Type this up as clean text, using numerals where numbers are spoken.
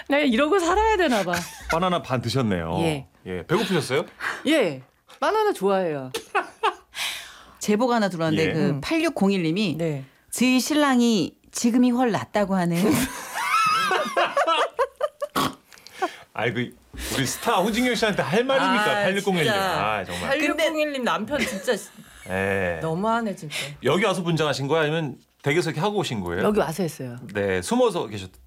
네, 이러고 살아야 되나 봐. 바나나 반 드셨네요. 예. 예. 배고프셨어요? 예. 바나나 좋아해요. 제보가 하나 들어왔는데 예. 그 8601님이 네. 저희 신랑이 지금이 훨 낫다고 하네요. 아이 그 우리 스타 홍진경 씨한테 할 말입니까? 8601님. 진짜. 아 정말. 8601님 남편 진짜 예. 너무하네 진짜. 여기 와서 분장하신 거예요? 아니면 댁에서 이렇게 하고 오신 거예요? 여기 와서 했어요. 네, 숨어서 계셨.